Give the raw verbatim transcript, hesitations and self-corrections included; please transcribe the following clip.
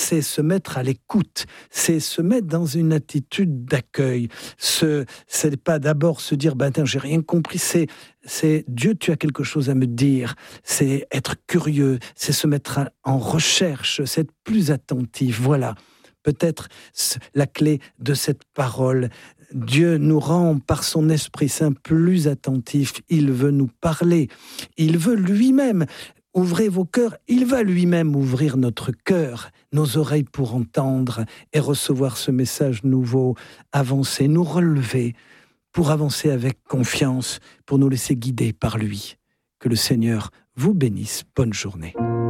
c'est se mettre à l'écoute, c'est se mettre dans une attitude d'accueil. Ce, c'est pas d'abord se dire, ben, j'ai rien compris, c'est, c'est Dieu, tu as quelque chose à me dire. C'est être curieux, c'est se mettre à, en recherche, c'est être plus attentif. Voilà, peut-être la clé de cette parole. Dieu nous rend par son Esprit Saint plus attentifs. Il veut nous parler. Il veut lui-même. Ouvrez vos cœurs. Il va lui-même ouvrir notre cœur, nos oreilles pour entendre et recevoir ce message nouveau. Avancer, nous relever pour avancer avec confiance, pour nous laisser guider par lui. Que le Seigneur vous bénisse. Bonne journée.